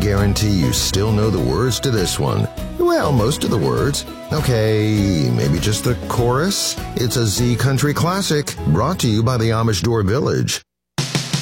guarantee you still know the words to this one. Well, most of the words. Okay, maybe just the chorus. It's a Z Country classic, brought to you by the Amish Door Village.